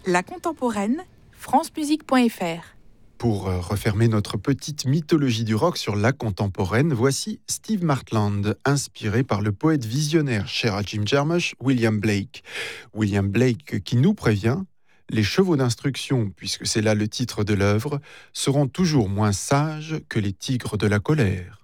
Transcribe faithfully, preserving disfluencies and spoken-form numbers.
La contemporaine, francemusique point f r. Pour euh, refermer notre petite mythologie du rock sur la contemporaine, voici Steve Martland, inspiré par le poète visionnaire cher à Jim Jarmusch, William Blake. William Blake qui nous prévient: les chevaux d'instruction, puisque c'est là le titre de l'œuvre, seront toujours moins sages que les tigres de la colère.